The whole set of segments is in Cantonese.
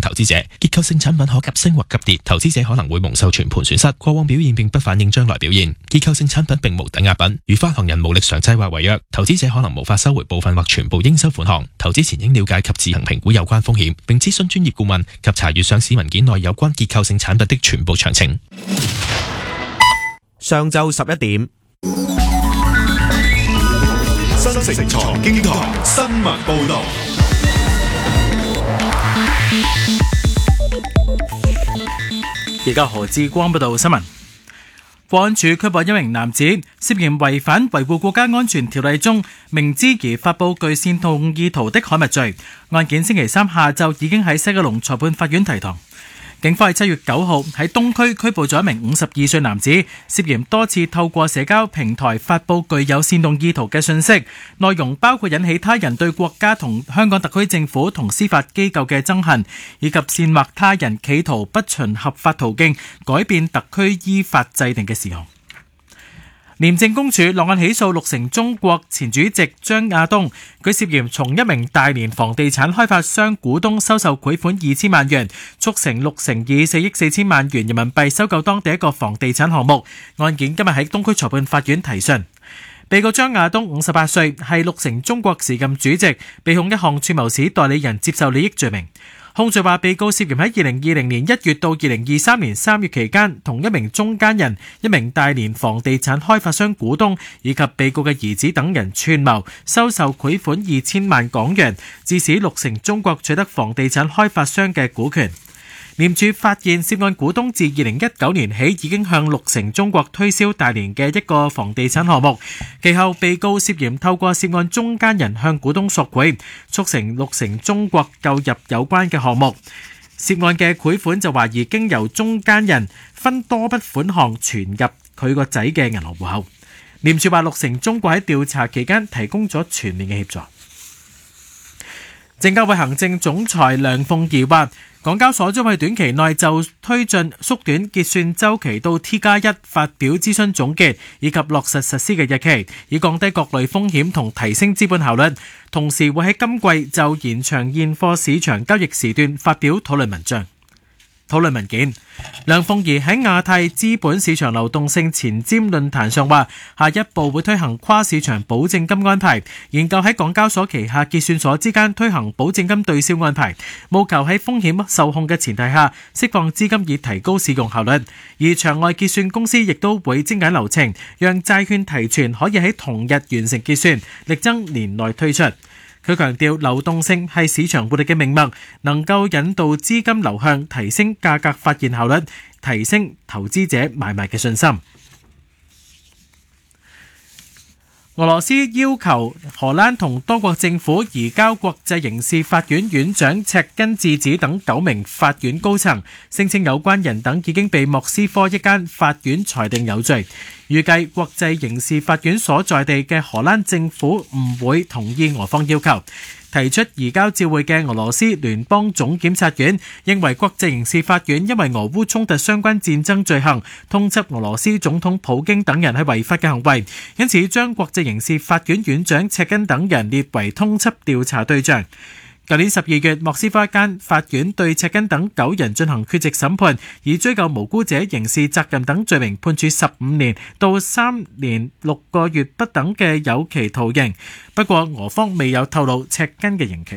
投資者。結構性產品可急升或急跌，投資者可能會蒙受全盤損失。過往表現並不反映將來表現。結構性產品並無抵押品，如發行人無力償債或違約，投資者可能無法收回部分或全部應收款項。投資前應了解及自行評估有關風險，並諮詢專業顧問及查閱上市文件內有關結構性產品的全部詳情。 上晝11點， 新城財經台新聞報道。 而家何志光報道新聞。國安處拘捕一名男子，涉嫌違反維護國家安全條例中明知而發布具煽動意圖的刊物罪。案件星期三下晝已經喺西九龍裁判法院提堂。警方喺7月9號喺東區拘捕咗一名52歲男子，涉嫌多次透過社交平台發布具有煽動意圖嘅信息，內容包括引起他人對國家同香港特區政府同司法機構嘅憎恨，以及煽惑他人企圖不循合法途徑改變特區依法制定嘅事項。廉政公署落案起訴綠城中國前主席張亞東，佢涉嫌從一名大連房地產開發商股東收受賄款2000萬元，促成綠城以4億4千萬元人民幣收購當地一個房地產項目。案件今日喺東區裁判法院提訊。被告張亞東58歲，係綠城中國時任主席，被控一項串謀使代理人接受利益罪名。控罪話被告涉嫌喺2020年1月到2023年3月期間，同一名中間人、一名大連房地產開發商股東以及被告嘅兒子等人串謀收受賄款2000萬港元，致使綠城中國取得房地產開發商嘅股權。廉署發現涉案股東自2019年起已經向綠城中國推銷大連嘅一個房地產項目，其後被告涉嫌透過涉案中間人向股東索賄，促成綠城中國購入有關嘅項目。涉案嘅賄款就懷疑經由中間人分多筆款項存入佢個仔嘅銀行戶口。廉署話綠城中國喺調查期間提供咗全面嘅協助。證監會行政總裁梁鳳儀話，港交所將喺短期內就推進縮短結算週期到 T+1 發表諮詢總結，以及落實實施嘅日期，以降低各類風險同提升資本效率。同時會喺今季就延長現貨市場交易時段發表討論文件。梁鳳儀喺亞太資本市場流動性前瞻論壇上話，下一步會推行跨市場保證金安排，研究喺港交所旗下結算所之間推行保證金對銷安排，務求喺風險受控嘅前提下釋放資金以提高使用效率。而場外結算公司亦都會精簡流程，讓債券提存可以喺同日完成結算，力爭年內推出。佢強調流動性係市場活力嘅命脈，能夠引導資金流向，提升價格發現效率，提升投資者買賣嘅信心。俄羅斯要求荷蘭同多國政府移交國際刑事法院院長赤根智子等9名法院高層，聲稱有關人等已經被莫斯科一間法院裁定有罪。預計國際刑事法院所在地嘅荷蘭政府唔會同意俄方要求。提出移交照會嘅俄羅斯聯邦總檢察院認為國際刑事法院因為俄烏衝突相關戰爭罪行通緝俄羅斯總統普京等人係違法嘅行為，因此將國際刑事法院院長赤根等人列為通緝調查對象。舊年12月，莫斯科一間法院對赤根等9人進行缺席審判，以追究無辜者刑事責任等罪名，判處15年到3年6個月不等嘅有期徒刑。不過俄方未有透露赤根嘅刑期。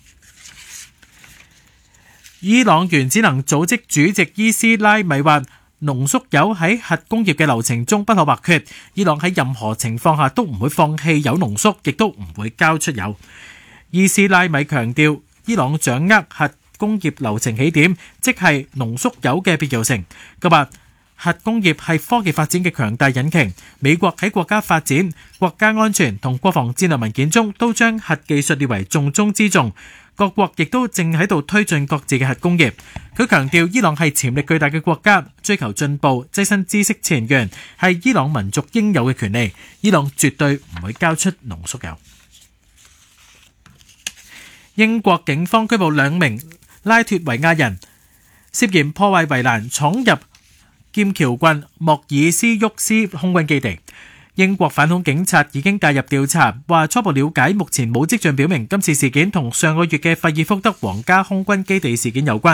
伊朗原子能組織主席伊斯拉米話，濃縮鈾喺核工業嘅流程中不可或缺，伊朗喺任何情況下都唔會放棄鈾濃縮，亦都唔會交出鈾。伊斯拉米強調，伊朗掌握核工業流程起點，即係濃縮鈾嘅必要性。佢話，核工業係科技發展嘅強大引擎。美國喺國家發展、國家安全同國防戰略文件中都將核技術列為重中之重。各國亦都正喺度推進各自嘅核工業。佢強調，伊朗係潛力巨大嘅國家，追求進步、躋身知識前沿係伊朗民族應有嘅權利。伊朗絕對唔會交出濃縮鈾。英國警方拘捕2名拉脫維亞人，涉嫌破壞圍欄，闖入劍橋郡莫爾斯沃斯空軍基地。英國反恐警察已經介入調查，話初步了解，目前冇跡象表明今次事件同上個月嘅費爾福德皇家空軍基地事件有關。